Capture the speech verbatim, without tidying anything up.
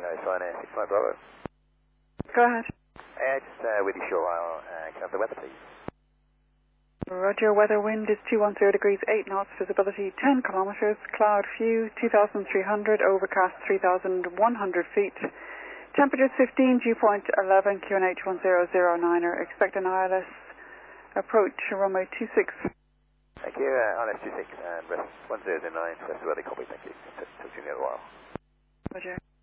Uh, Fine Air six five Bravo. Go ahead. Uh, just uh, with you short while. Uh, can I have the weather, please? Roger, weather wind is two one zero degrees, eight knots, visibility ten kilometers, cloud few, two thousand three hundred, overcast three thousand one hundred feet. Temperature fifteen, dew point eleven, Q N H one zero zero niner. Expect an I L S approach, runway two six. Thank you, uh, I L S two six and rest one zero zero nine, rest of the weather copy, thank you. Talk to you in a little while. Roger.